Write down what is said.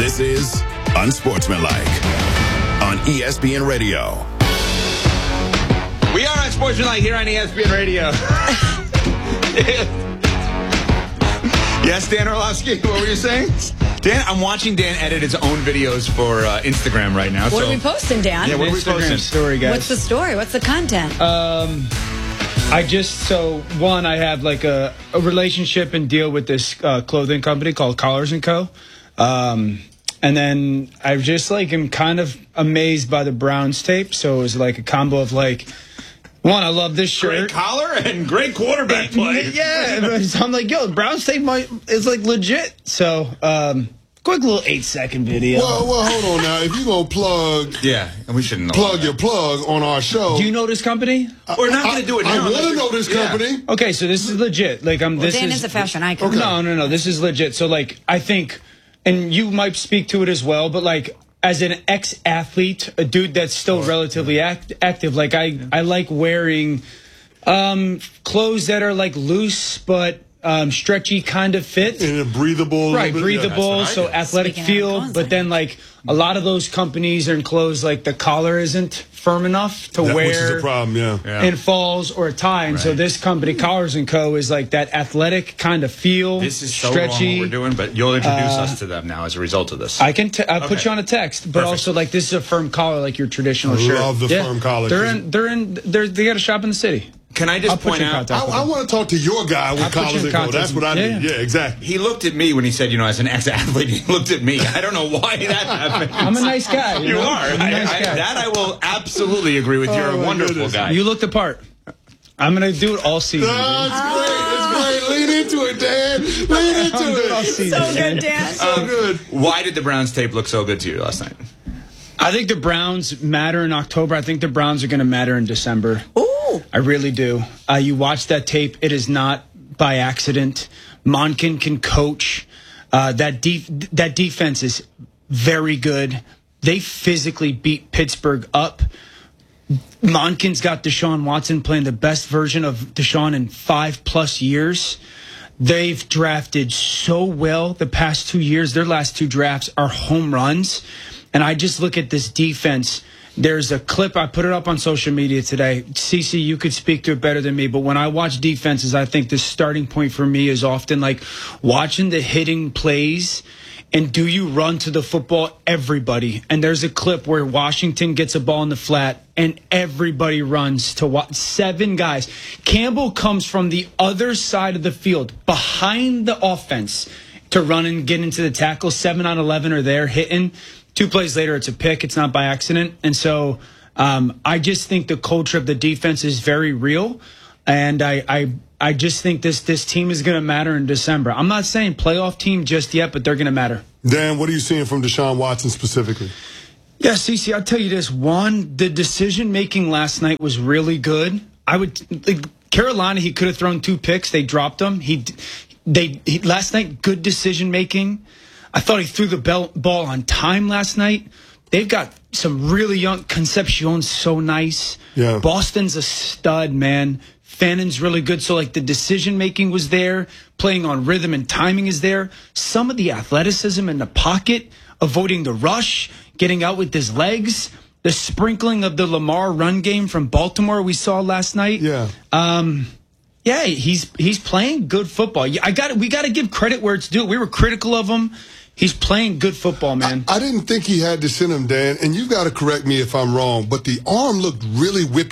This is Unsportsmanlike on ESPN Radio. We are Unsportsmanlike here on ESPN Radio. Yes, Dan Orlovsky, what were you saying? Dan, I'm watching Dan edit his own videos for Instagram right now. What are we posting, Dan? Yeah, what are we posting? Story, guys. What's the story? What's the content? I have like a relationship and deal with this clothing company called Collars & Co. And then I just like am kind of amazed by the Browns tape. So it was like a combo of like, one, I love this shirt. Great collar and great quarterback play. Yeah, so I'm like, yo, Browns tape is like legit. So, quick little 8-second video. Well, hold on now. If you're going to plug and we shouldn't know plug your plug on our show. Do you know this company? We're not going to do it now. I want to know this company. Okay, so this is legit. Like Dan is a fashion icon. Okay. No. This is legit. So like, I think, and you might speak to it as well, but like, as an ex-athlete, a dude that's still relatively active, like I like wearing clothes that are like loose but stretchy kind of fit. And breathable. Right, breathable, so athletic feel. But then like a lot of those companies are in clothes like the collar isn't firm enough to wear. Which is a problem, in falls or a tie. And so this company, Collars & Co., is like that athletic kind of feel. This is so stretchy. wrong what we're doing, but you'll introduce us to them now as a result of this. I'll put you on a text, but also like this is a firm collar, like your traditional shirt. I love the firm collar. They got a shop in the city. Can I just point out? I want to talk to your guy with Collars & Co. That's what I need. Yeah, exactly. He looked at me when he said, as an ex-athlete, he looked at me. I don't know why that happened. I'm a nice guy. You are. That I will absolutely agree with. You're a wonderful guy. You look the part. I'm going to do it all season. It's great. Lean into it, Dan. Lean into it. All season, so good, Dan. So good. Why did the Browns tape look so good to you last night? I think the Browns matter in October. I think the Browns are going to matter in December. Ooh. I really do. You watch that tape. It is not by accident. Monken can coach. That defense is very good. They physically beat Pittsburgh up. Monken's got Deshaun Watson playing the best version of Deshaun in 5+ years. They've drafted so well the past 2 years. Their last 2 drafts are home runs. And I just look at this defense. There's a clip, I put it up on social media today. CeCe, you could speak to it better than me, but when I watch defenses, I think the starting point for me is often like watching the hitting plays and do you run to the football, everybody. And there's a clip where Washington gets a ball in the flat and everybody runs to 7 guys. Campbell comes from the other side of the field, behind the offense, to run and get into the tackle. 7 on 11 are there hitting. 2 plays later, it's a pick. It's not by accident. And so I just think the culture of the defense is very real. And I just think this team is going to matter in December. I'm not saying playoff team just yet, but they're going to matter. Dan, what are you seeing from Deshaun Watson specifically? Yeah, CeCe, I'll tell you this. One, the decision-making last night was really good. Carolina, he could have thrown 2 picks. They dropped them. Last night, good decision-making. I thought he threw the ball on time last night. They've got some really young. Concepcion's so nice. Yeah. Boston's a stud, man. Fannon's really good. So, like, the decision-making was there. Playing on rhythm and timing is there. Some of the athleticism in the pocket, avoiding the rush, getting out with his legs. The sprinkling of the Lamar run game from Baltimore we saw last night. Yeah. Yeah, he's playing good football. We got to give credit where it's due. We were critical of him. He's playing good football, man. I didn't think he had this in him, Dan, and you got to correct me if I'm wrong, but the arm looked really whippy.